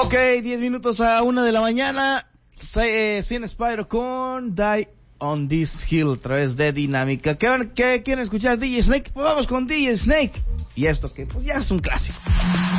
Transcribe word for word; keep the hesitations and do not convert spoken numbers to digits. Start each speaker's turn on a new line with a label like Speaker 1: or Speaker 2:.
Speaker 1: Ok, diez minutos a una de la mañana. Eh, Sin Spyro con Die on This Hill a través de Dinámica. ¿Qué, van- qué quieren escuchar? D J Snake. Pues vamos con D J Snake. Y esto que pues ya es un clásico.